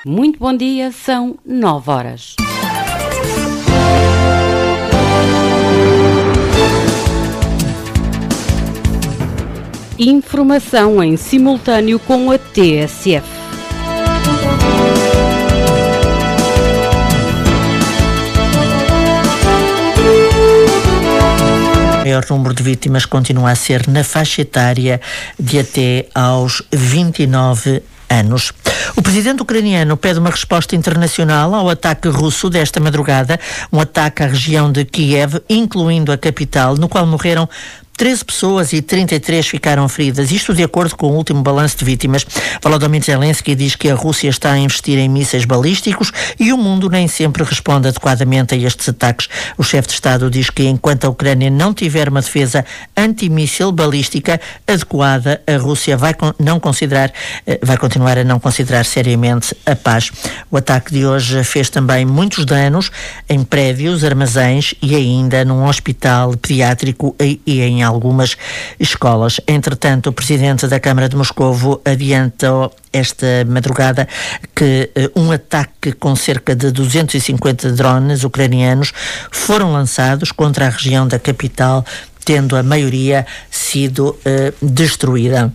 Muito bom dia, são 9 horas. Informação em simultâneo com a TSF. O maior número de vítimas continua a ser na faixa etária de até aos 29 anos. O presidente ucraniano pede uma resposta internacional ao ataque russo desta madrugada, um ataque à região de Kiev, incluindo a capital, no qual morreram 13 pessoas e 33 ficaram feridas, isto de acordo com o último balanço de vítimas. Volodymyr Zelensky diz que a Rússia está a investir em mísseis balísticos e o mundo nem sempre responde adequadamente a estes ataques. O chefe de Estado diz que enquanto a Ucrânia não tiver uma defesa antimíssil balística adequada, a Rússia vai continuar a não considerar seriamente a paz. O ataque de hoje fez também muitos danos em prédios, armazéns e ainda num hospital pediátrico e em algumas escolas. Entretanto, o presidente da Câmara de Moscovo adiantou esta madrugada que um ataque com cerca de 250 drones ucranianos foram lançados contra a região da capital, tendo a maioria sido destruída.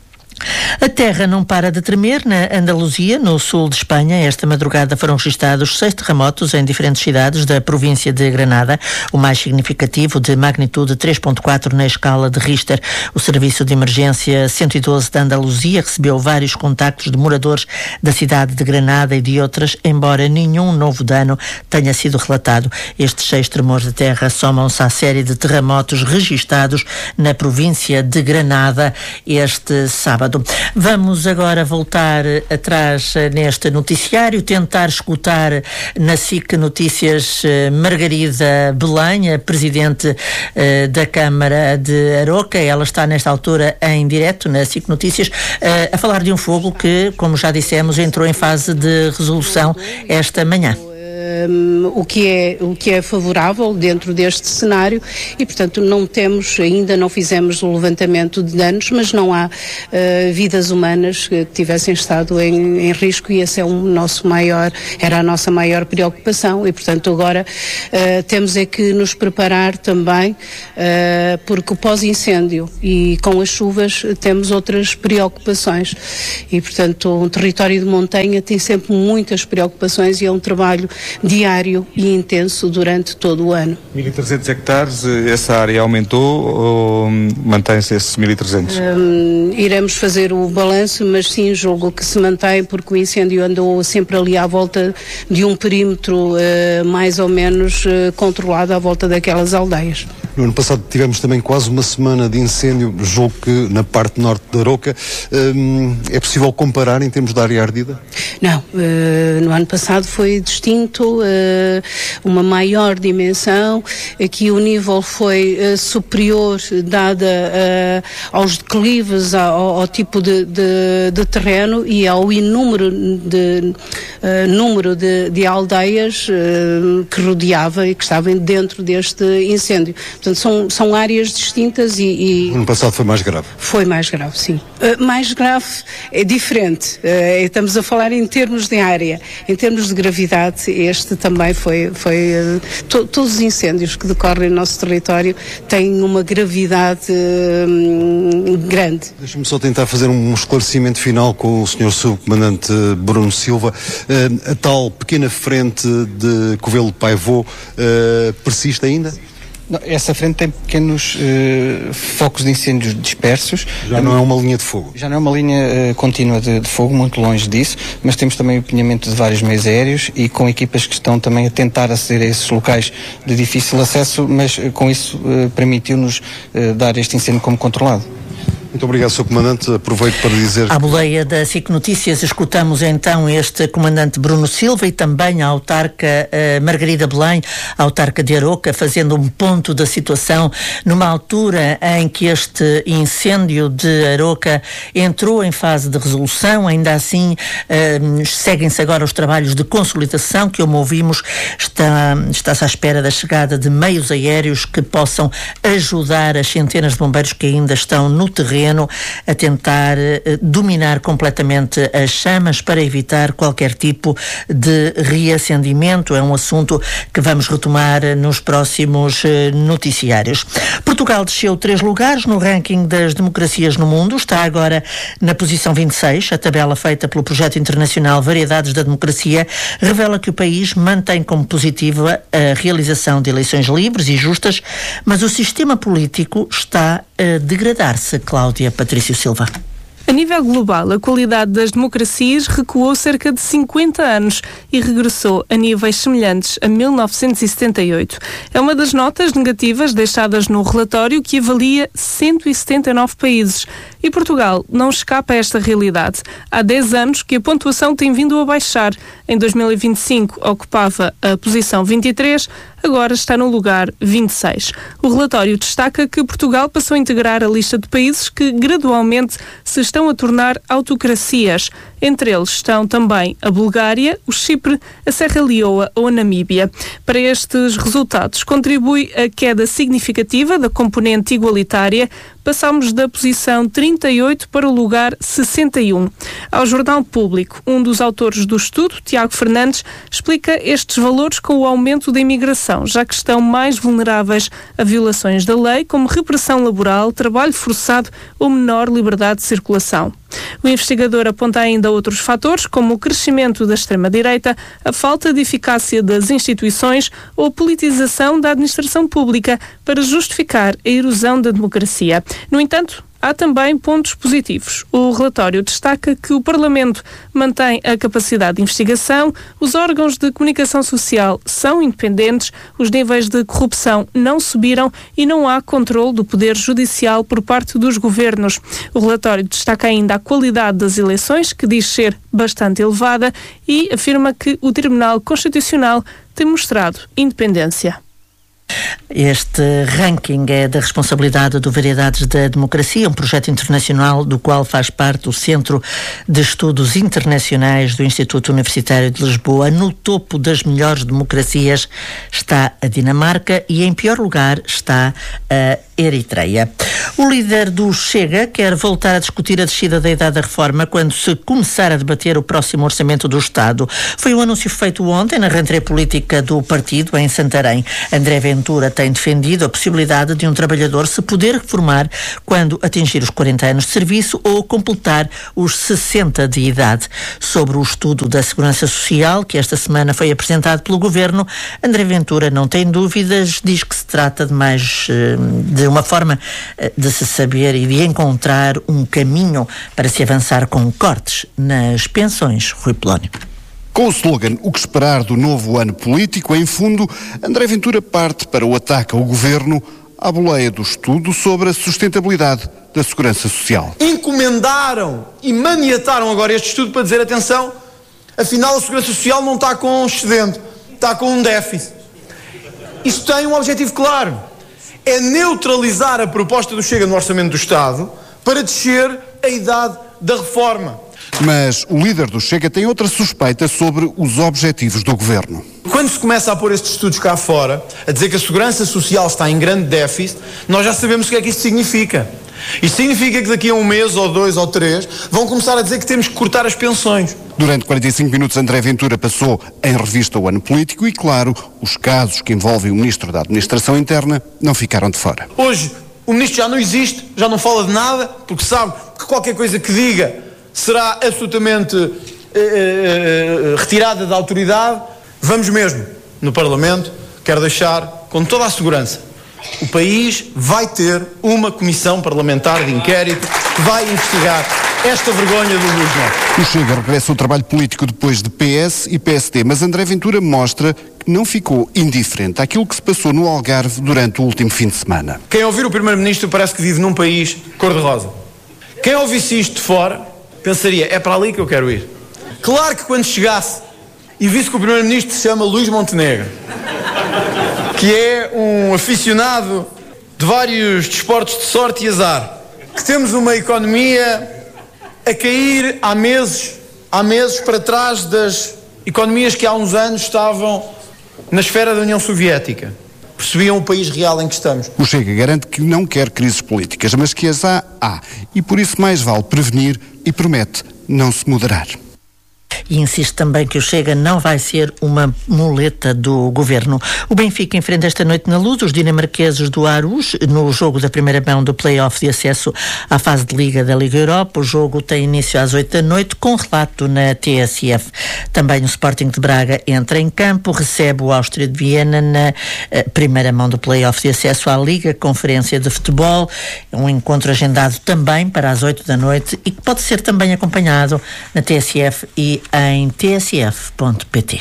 A terra não para de tremer na Andaluzia, no sul de Espanha. Esta madrugada foram registados 6 terremotos em diferentes cidades da província de Granada, o mais significativo de magnitude 3.4 na escala de Richter. O Serviço de Emergência 112 da Andaluzia recebeu vários contactos de moradores da cidade de Granada e de outras, embora nenhum novo dano tenha sido relatado. Estes 6 tremores de terra somam-se à série de terremotos registados na província de Granada este sábado. Vamos agora voltar atrás neste noticiário, tentar escutar na SIC Notícias Margarida Belém, a presidente da Câmara de Aroca. Ela está nesta altura em direto na SIC Notícias a falar de um fogo que, como já dissemos, entrou em fase de resolução esta manhã. O que é favorável dentro deste cenário e, portanto, ainda não fizemos o levantamento de danos, mas não há vidas humanas que tivessem estado em risco e esse é era a nossa maior preocupação e, portanto, agora temos é que nos preparar também porque o pós-incêndio e com as chuvas temos outras preocupações e, portanto, um território de montanha tem sempre muitas preocupações e é um trabalho diário e intenso durante todo o ano. 1.300 hectares, essa área aumentou ou mantém-se esses 1.300? Iremos fazer o balanço, mas sim, julgo que se mantém porque o incêndio andou sempre ali à volta de um perímetro mais ou menos controlado à volta daquelas aldeias. No ano passado tivemos também quase uma semana de incêndio, julgo que na parte norte da Aroca. É possível comparar em termos de área ardida? Não, no ano passado foi distinto, uma maior dimensão, aqui o nível foi superior dada aos declives, ao tipo de terreno e ao número de aldeias que rodeava e que estavam dentro deste incêndio. Portanto, são áreas distintas e... O ano passado foi mais grave? Foi mais grave, sim. Mais grave é diferente. Estamos a falar em termos de área. Em termos de gravidade, este também foi todos os incêndios que decorrem no nosso território têm uma gravidade grande. Deixa-me só tentar fazer um esclarecimento final com o Sr. Subcomandante Bruno Silva. A tal pequena frente de Covelo de Paivô persiste ainda? Não, essa frente tem pequenos focos de incêndios dispersos. Já não é uma linha de fogo? Já não é uma linha contínua de fogo, muito longe disso, mas temos também o empenhamento de vários meios aéreos e com equipas que estão também a tentar aceder a esses locais de difícil acesso, mas com isso permitiu-nos dar este incêndio como controlado. Muito obrigado, Sr. Comandante. Aproveito para dizer... À boleia da SIC Notícias escutamos então este Comandante Bruno Silva e também a autarca Margarida Belém, a autarca de Aroca, fazendo um ponto da situação numa altura em que este incêndio de Aroca entrou em fase de resolução. Ainda assim, seguem-se agora os trabalhos de consolidação que, como ouvimos, está-se à espera da chegada de meios aéreos que possam ajudar as centenas de bombeiros que ainda estão no terreno terreno, a tentar dominar completamente as chamas para evitar qualquer tipo de reacendimento. É um assunto que vamos retomar nos próximos noticiários. Portugal desceu 3 lugares no ranking das democracias no mundo, está agora na posição 26. A tabela feita pelo projeto internacional Variedades da Democracia revela que o país mantém como positiva a realização de eleições livres e justas, mas o sistema político está a degradar-se. Cláudia Patrício Silva. A nível global, a qualidade das democracias recuou cerca de 50 anos e regressou a níveis semelhantes a 1978. É uma das notas negativas deixadas no relatório que avalia 179 países. E Portugal não escapa a esta realidade. Há 10 anos que a pontuação tem vindo a baixar. Em 2025 ocupava a posição 23, agora está no lugar 26. O relatório destaca que Portugal passou a integrar a lista de países que gradualmente se estão a tornar autocracias. Entre eles estão também a Bulgária, o Chipre, a Serra Leoa ou a Namíbia. Para estes resultados contribui a queda significativa da componente igualitária. Passámos da posição 38 para o lugar 61. Ao Jornal Público, um dos autores do estudo, Tiago Fernandes, explica estes valores com o aumento da imigração, já que estão mais vulneráveis a violações da lei, como repressão laboral, trabalho forçado ou menor liberdade de circulação. O investigador aponta ainda outros fatores, como o crescimento da extrema-direita, a falta de eficácia das instituições ou a politização da administração pública para justificar a erosão da democracia. No entanto, há também pontos positivos. O relatório destaca que o Parlamento mantém a capacidade de investigação, os órgãos de comunicação social são independentes, os níveis de corrupção não subiram e não há controle do poder judicial por parte dos governos. O relatório destaca ainda a qualidade das eleições, que diz ser bastante elevada, e afirma que o Tribunal Constitucional tem mostrado independência. Este ranking é da responsabilidade do Variedades da Democracia, um projeto internacional do qual faz parte o Centro de Estudos Internacionais do Instituto Universitário de Lisboa. No topo das melhores democracias está a Dinamarca e em pior lugar está a Eritreia. O líder do Chega quer voltar a discutir a descida da idade da reforma quando se começar a debater o próximo orçamento do Estado. Foi um anúncio feito ontem na rentrée política do partido em Santarém. André Ventura tem defendido a possibilidade de um trabalhador se poder reformar quando atingir os 40 anos de serviço ou completar os 60 de idade. Sobre o estudo da Segurança Social, que esta semana foi apresentado pelo Governo, André Ventura não tem dúvidas, diz que se trata de uma forma de se saber e de encontrar um caminho para se avançar com cortes nas pensões. Rui Polónio. Com o slogan "O que esperar do novo ano político", em fundo, André Ventura parte para o ataque ao Governo à boleia do estudo sobre a sustentabilidade da Segurança Social. Encomendaram e maniataram agora este estudo para dizer, atenção, afinal a Segurança Social não está com um excedente, está com um déficit. Isto tem um objetivo claro, é neutralizar a proposta do Chega no Orçamento do Estado para descer a idade da reforma. Mas o líder do Chega tem outra suspeita sobre os objetivos do Governo. Quando se começa a pôr estes estudos cá fora, a dizer que a Segurança Social está em grande déficit, nós já sabemos o que é que isto significa. Isto significa que daqui a um mês, ou 2, ou 3, vão começar a dizer que temos que cortar as pensões. Durante 45 minutos, André Ventura passou em revista o ano político e, claro, os casos que envolvem o Ministro da Administração Interna não ficaram de fora. Hoje, o Ministro já não existe, já não fala de nada, porque sabe que qualquer coisa que diga será absolutamente retirada da autoridade. Vamos mesmo, no Parlamento, quero deixar com toda a segurança, o país vai ter uma comissão parlamentar de inquérito que vai investigar esta vergonha do Luís Neto. O Chega regressa ao trabalho político depois de PS e PSD, mas André Ventura mostra que não ficou indiferente àquilo que se passou no Algarve durante o último fim de semana. Quem ouvir o Primeiro-Ministro parece que vive num país cor-de-rosa. Quem ouvisse isto de fora pensaria, é para ali que eu quero ir. Claro que quando chegasse e visse que o Primeiro-Ministro se chama Luís Montenegro, que é um aficionado de vários desportos de sorte e azar, que temos uma economia a cair há meses para trás das economias que há uns anos estavam na esfera da União Soviética. percebiam o país real em que estamos. O Chega garante que não quer crises políticas, mas que as há. E por isso mais vale prevenir e promete não se moderar. E insiste também que o Chega não vai ser uma muleta do governo. O Benfica enfrenta esta noite na Luz os dinamarqueses do Aarhus no jogo da primeira mão do play-off de acesso à fase de Liga da Liga Europa. O jogo tem início às 8 da noite com relato na TSF. Também o Sporting de Braga entra em campo, recebe o Áustria de Viena na primeira mão do play-off de acesso à Liga Conferência de Futebol. É um encontro agendado também para as 8 da noite e que pode ser também acompanhado na TSF e em tsf.pt.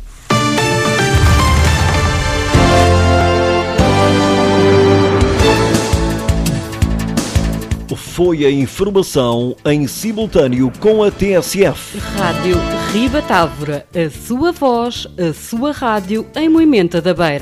Foi a informação em simultâneo com a TSF. Rádio Ribatávora, a sua voz, a sua rádio em Moimenta da Beira.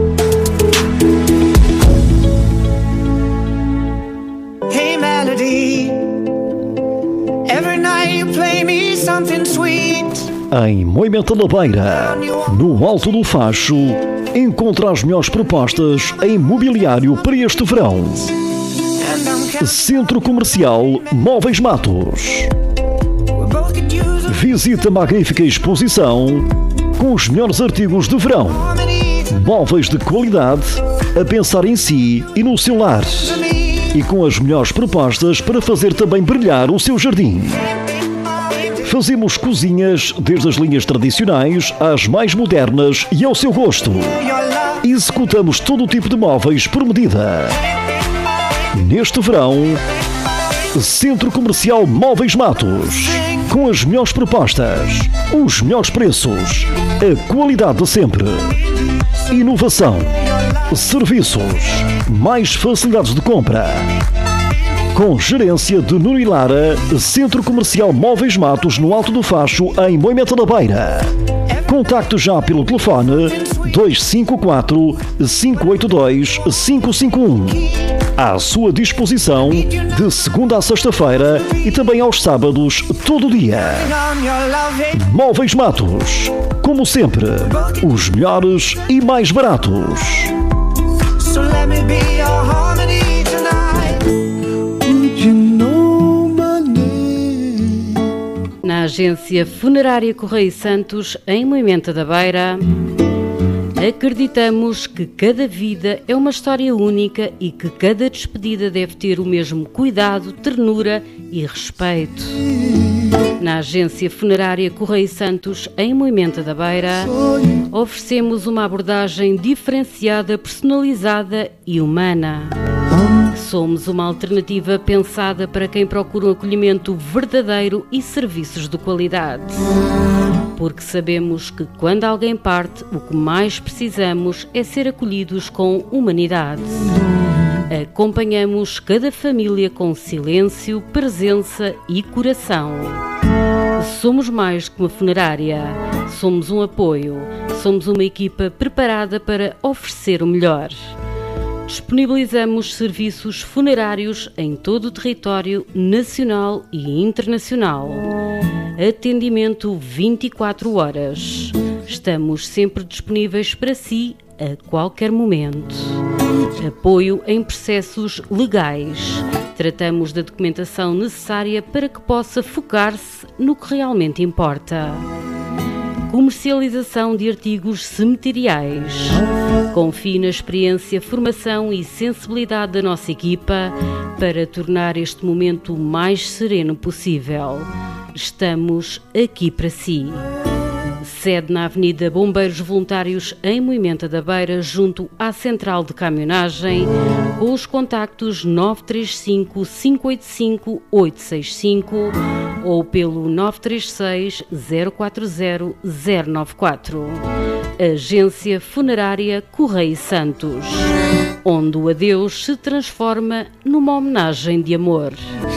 Hey Melody, every night you play me something sweet. Em Moimenta da Beira, no Alto do Facho, encontra as melhores propostas em mobiliário para este verão. Centro Comercial Móveis Matos. Visita a magnífica exposição com os melhores artigos de verão. Móveis de qualidade a pensar em si e no seu lar. E com as melhores propostas para fazer também brilhar o seu jardim. Fazemos cozinhas desde as linhas tradicionais às mais modernas e ao seu gosto. Executamos todo o tipo de móveis por medida. Neste verão, Centro Comercial Móveis Matos, com as melhores propostas, os melhores preços, a qualidade de sempre, inovação, serviços, mais facilidades de compra. Com gerência de Nuno e Lara, Centro Comercial Móveis Matos no Alto do Facho, em Moimenta da Beira. Contacte já pelo telefone 254 582 551. À sua disposição de segunda a sexta-feira e também aos sábados, todo o dia. Móveis Matos, como sempre, os melhores e mais baratos. Na agência Funerária Correia Santos, em Moimenta da Beira, acreditamos que cada vida é uma história única e que cada despedida deve ter o mesmo cuidado, ternura e respeito. Na agência Funerária Correia Santos, em Moimenta da Beira, oferecemos uma abordagem diferenciada, personalizada e humana. Somos uma alternativa pensada para quem procura um acolhimento verdadeiro e serviços de qualidade. Porque sabemos que quando alguém parte, o que mais precisamos é ser acolhidos com humanidade. Acompanhamos cada família com silêncio, presença e coração. Somos mais que uma funerária. Somos um apoio. Somos uma equipa preparada para oferecer o melhor. Disponibilizamos serviços funerários em todo o território nacional e internacional. Atendimento 24 horas. Estamos sempre disponíveis para si a qualquer momento. Apoio em processos legais. Tratamos da documentação necessária para que possa focar-se no que realmente importa. Comercialização de artigos cemiteriais. Confie na experiência, formação e sensibilidade da nossa equipa para tornar este momento o mais sereno possível. Estamos aqui para si. Sede na Avenida Bombeiros Voluntários, em Moimenta da Beira, junto à Central de Caminhonagem, com os contactos 935 585 865 ou pelo 936 040 094. Agência Funerária Correia Santos, onde o adeus se transforma numa homenagem de amor.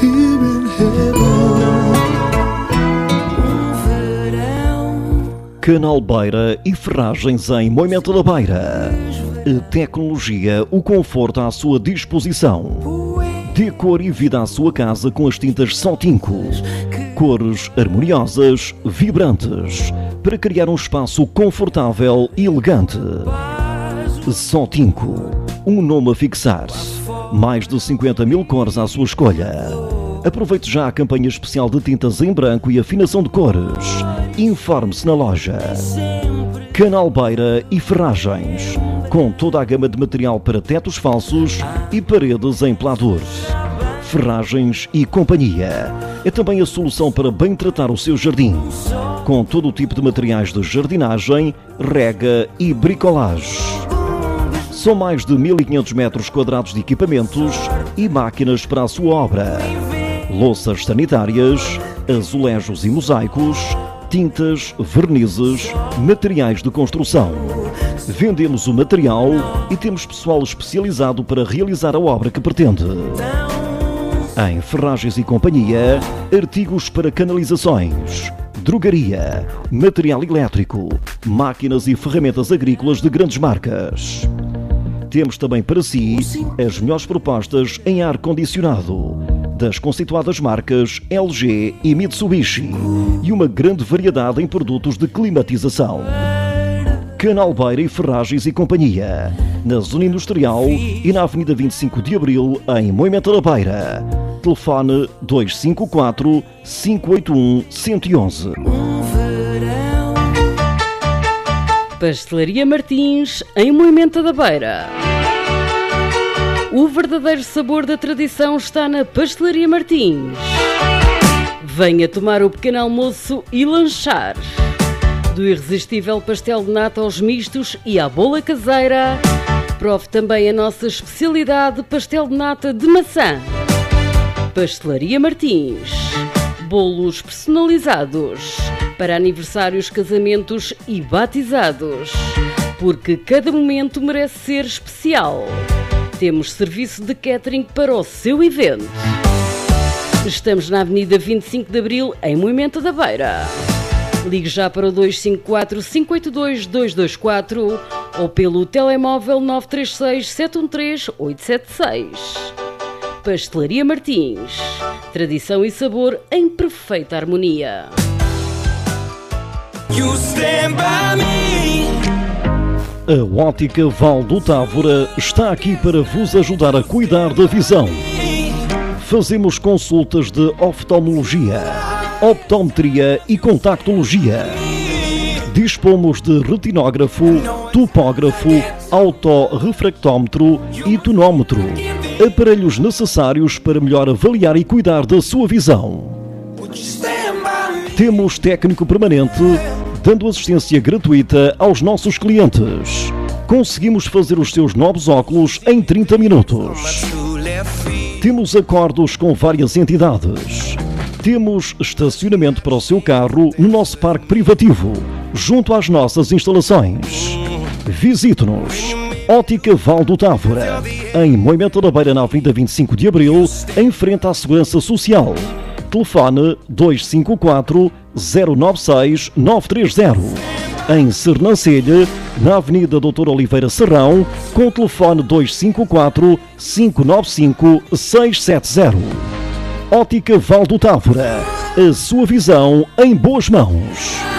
Canal Beira e Ferragens em Moimenta da Beira. A tecnologia, o conforto à sua disposição. Dê cor e vida à sua casa com as tintas Saltinco. Cores harmoniosas, vibrantes, para criar um espaço confortável e elegante. Sotinco, um nome a fixar. Mais de 50 mil cores à sua escolha. Aproveite já a campanha especial de tintas em branco e afinação de cores. Informe-se na loja. Canal Beira e Ferragens, com toda a gama de material para tetos falsos e paredes em pladur. Ferragens e Companhia é também a solução para bem tratar o seu jardim, com todo o tipo de materiais de jardinagem, rega e bricolage. São mais de 1.500 metros quadrados de equipamentos e máquinas para a sua obra. Louças sanitárias, azulejos e mosaicos, tintas, vernizes, materiais de construção. Vendemos o material e temos pessoal especializado para realizar a obra que pretende. Em Ferragens e Companhia, artigos para canalizações, drogaria, material elétrico, máquinas e ferramentas agrícolas de grandes marcas. Temos também para si as melhores propostas em ar-condicionado das conceituadas marcas LG e Mitsubishi e uma grande variedade em produtos de climatização. Canal Beira e Ferragens e Companhia, na Zona Industrial e na Avenida 25 de Abril, em Moimenta da Beira. Telefone 254 581 111. Pastelaria Martins, em Moimenta da Beira. O verdadeiro sabor da tradição está na Pastelaria Martins. Venha tomar o pequeno almoço e lanchar. Do irresistível pastel de nata aos mistos e à bola caseira, prove também a nossa especialidade pastel de nata de maçã. Pastelaria Martins. Bolos personalizados para aniversários, casamentos e batizados, porque cada momento merece ser especial. Temos serviço de catering para o seu evento. Estamos na Avenida 25 de Abril, em Moimenta da Beira. Ligue já para o 254 582 224 ou pelo telemóvel 936 713 876. Pastelaria Martins. Tradição e sabor em perfeita harmonia. A Ótica Val do Távora está aqui para vos ajudar a cuidar da visão. Fazemos consultas de oftalmologia, optometria e contactologia. Dispomos de retinógrafo, topógrafo, autorrefractómetro e tonómetro. Aparelhos necessários para melhor avaliar e cuidar da sua visão. Temos técnico permanente, dando assistência gratuita aos nossos clientes. Conseguimos fazer os seus novos óculos em 30 minutos. Temos acordos com várias entidades. Temos estacionamento para o seu carro no nosso parque privativo, junto às nossas instalações. Visite-nos. Ótica Val do Távora, em Moimenta da Beira, na Avenida 25 de Abril, em frente à Segurança Social. Telefone 254 096 930. Em Sernancelha, na Avenida Dr. Oliveira Serrão, com o telefone 254 595 670. Ótica Val do Távora, a sua visão em boas mãos.